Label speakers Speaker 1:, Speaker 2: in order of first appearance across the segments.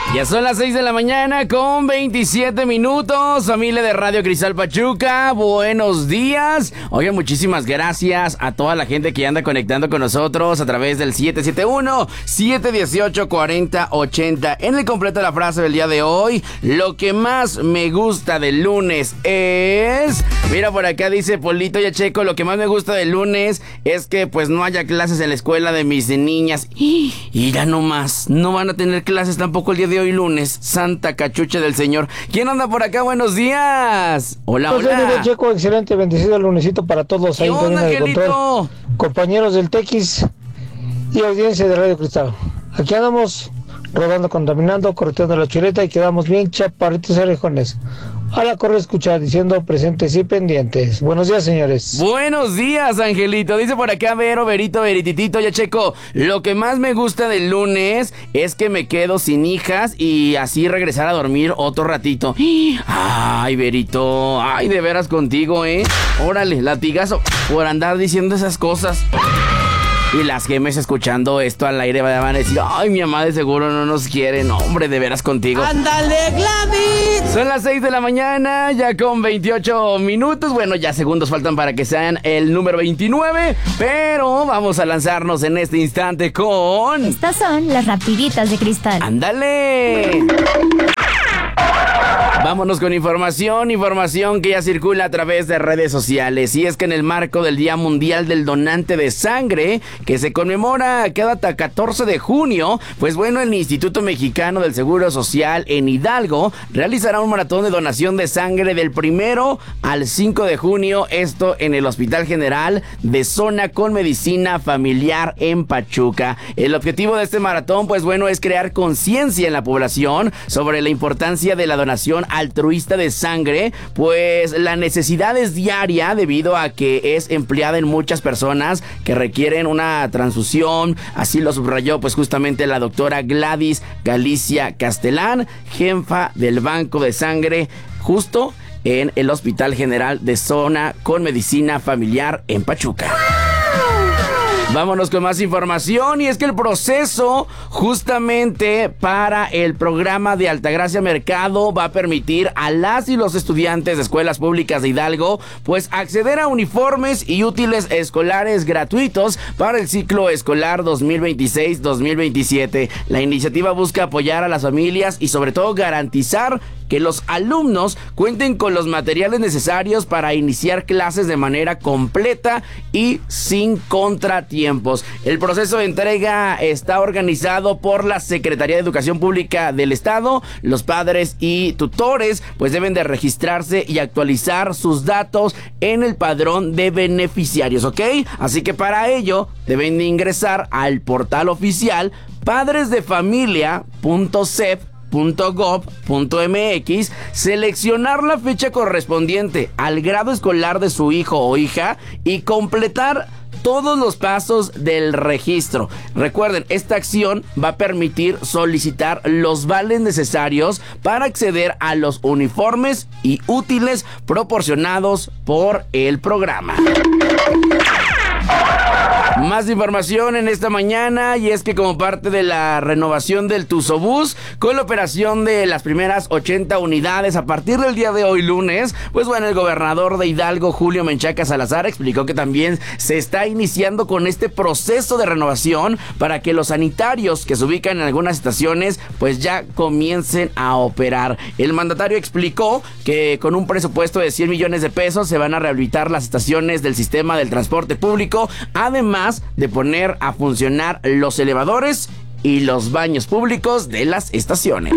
Speaker 1: Ya son las 6 de la mañana con 27 minutos, familia de Radio Cristal Pachuca, buenos días. Oigan, muchísimas gracias a toda la gente que anda conectando con nosotros a través del 771-718-4080. En el completo de la frase del día de hoy, lo que más me gusta del lunes es... Mira, por acá dice Polito Yacheco, lo que más me gusta del lunes es que pues no haya clases en la escuela de mis niñas. Y ya no más, no van a tener clases tampoco el día de hoy lunes. Santa cachucha del Señor. ¿Quién anda por acá? Buenos días. Hola, hola.
Speaker 2: Checo, excelente, bendecido el lunesito para todos.
Speaker 1: ¿Qué onda, Angelito?
Speaker 2: Compañeros del Tequis y audiencia de Radio Cristal. Aquí andamos rodando, contaminando, correteando la chuleta y quedamos bien chaparritos y orejones. A la corre escuchar diciendo presentes y pendientes. Buenos días, señores.
Speaker 1: Buenos días, Angelito. Dice por acá Vero, Verito, Verititito, ya checo. Lo que más me gusta del lunes es que me quedo sin hijas y así regresar a dormir otro ratito. Ay, Verito. Ay, de veras contigo, Órale, latigazo por andar diciendo esas cosas. Y las gemes escuchando esto al aire van a decir, ay, mi mamá de seguro no nos quiere. No, hombre, de veras contigo.
Speaker 3: ¡Ándale, Gladys!
Speaker 1: Son las 6 de la mañana, ya con 28 minutos. Bueno, ya segundos faltan para que sean el número 29. Pero vamos a lanzarnos en este instante con...
Speaker 4: Estas son las rapiditas de Cristal.
Speaker 1: ¡Ándale! Vámonos con información que ya circula a través de redes sociales. Y es que en el marco del Día Mundial del Donante de Sangre, que se conmemora cada 14 de junio, pues bueno, el Instituto Mexicano del Seguro Social en Hidalgo realizará un maratón de donación de sangre del 1 al 5 de junio, esto en el Hospital General de Zona con Medicina Familiar en Pachuca. El objetivo de este maratón, pues bueno, es crear conciencia en la población sobre la importancia de la donación altruista de sangre, pues la necesidad es diaria debido a que es empleada en muchas personas que requieren una transfusión. Así lo subrayó pues justamente la doctora Gladys Galicia Castelán, jefa del Banco de Sangre, justo en el Hospital General de Zona con Medicina Familiar en Pachuca. Vámonos con más información, y es que el proceso justamente para el programa de Altagracia Mercado va a permitir a las y los estudiantes de escuelas públicas de Hidalgo pues acceder a uniformes y útiles escolares gratuitos para el ciclo escolar 2026-2027. La iniciativa busca apoyar a las familias y sobre todo garantizar que los alumnos cuenten con los materiales necesarios para iniciar clases de manera completa y sin contratiempos. El proceso de entrega está organizado por la Secretaría de Educación Pública del Estado. Los padres y tutores pues deben de registrarse y actualizar sus datos en el padrón de beneficiarios, ¿ok? Así que para ello deben de ingresar al portal oficial padresdefamilia.sep.gov.mx, seleccionar la fecha correspondiente al grado escolar de su hijo o hija y completar todos los pasos del registro. Recuerden, esta acción va a permitir solicitar los vales necesarios para acceder a los uniformes y útiles proporcionados por el programa. Más información en esta mañana, y es que como parte de la renovación del Tuzobús, con la operación de las primeras 80 unidades a partir del día de hoy lunes, pues bueno, el gobernador de Hidalgo, Julio Menchaca Salazar, explicó que también se está iniciando con este proceso de renovación para que los sanitarios que se ubican en algunas estaciones pues ya comiencen a operar. El mandatario explicó que con un presupuesto de 100 millones de pesos se van a rehabilitar las estaciones del sistema del transporte público, además de poner a funcionar los elevadores y los baños públicos de las estaciones.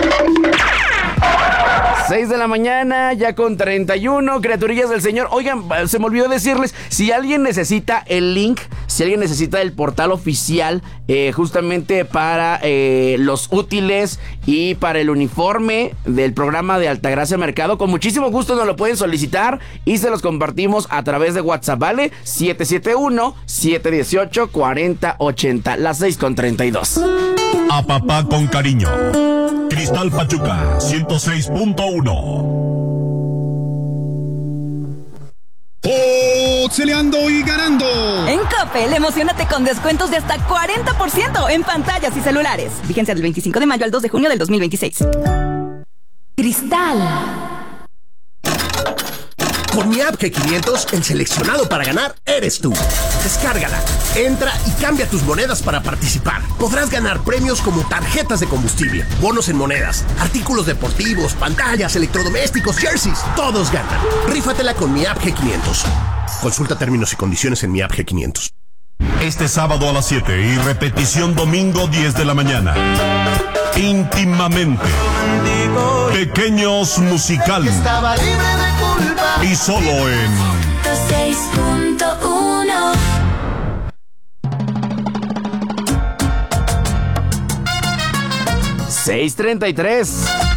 Speaker 1: 6 de la mañana, ya con 31, criaturillas del Señor. Oigan, se me olvidó decirles, si alguien necesita el link, si alguien necesita el portal oficial justamente para los útiles y para el uniforme del programa de Altagracia Mercado, con muchísimo gusto nos lo pueden solicitar y se los compartimos a través de WhatsApp, ¿vale? 771-718-4080, las 6:32.
Speaker 5: A papá con cariño. Cristal Pachuca 106.1.
Speaker 6: boxeleando y ganando.
Speaker 3: En Coppel, emocionate con descuentos de hasta 40% en pantallas y celulares. Vigencia del 25 de mayo al 2 de junio del 2026.
Speaker 7: Cristal.
Speaker 8: Con mi app G500, el seleccionado para ganar eres tú. Descárgala, entra y cambia tus monedas para participar. Podrás ganar premios como tarjetas de combustible, bonos en monedas, artículos deportivos, pantallas, electrodomésticos, jerseys. Todos ganan. Rífatela con mi app G500. Consulta términos y condiciones en mi app G500.
Speaker 5: Este sábado a las 7 y repetición domingo 10 de la mañana. Íntimamente. Pequeños Musical.
Speaker 9: Estaba libre de culpa.
Speaker 5: Y solo en
Speaker 4: 6.1.
Speaker 1: 6:33.